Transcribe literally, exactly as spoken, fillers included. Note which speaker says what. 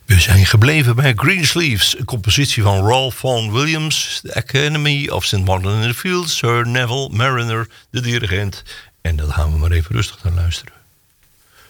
Speaker 1: We zijn gebleven bij Greensleeves, een compositie van Ralph Vaughan Williams, The Academy of Saint Martin in the Fields, Sir Neville Mariner, de dirigent. En daar gaan we maar even rustig naar luisteren.